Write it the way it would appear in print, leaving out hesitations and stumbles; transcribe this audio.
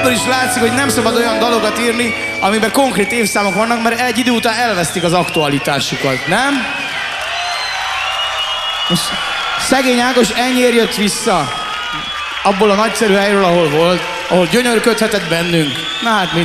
ebből is látszik, hogy nem szabad olyan dalokat írni, amiben konkrét évszámok vannak, mert egy idő után elvesztik az aktualitásukat, nem? Most szegény Ákos ennyiért jött vissza abból a nagyszerű helyről, ahol volt, ahol gyönyörködhetett bennünk. Na hát